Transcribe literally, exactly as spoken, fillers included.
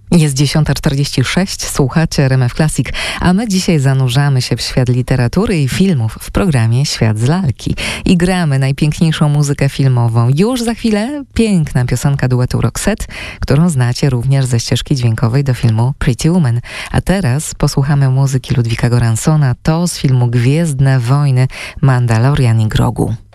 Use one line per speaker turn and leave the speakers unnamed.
Jest dziesiąta czterdzieści sześć, słuchacie R M F Classic, a my dzisiaj zanurzamy się w świat literatury i filmów w programie Świat z lalki i gramy najpiękniejszą muzykę filmową. Już za chwilę piękna piosenka duetu Roxette, którą znacie również ze ścieżki dźwiękowej do filmu Pretty Woman. A teraz posłuchamy muzyki Ludwika Göranssona, to z filmu Gwiezdne Wojny, Mandalorian i Grogu.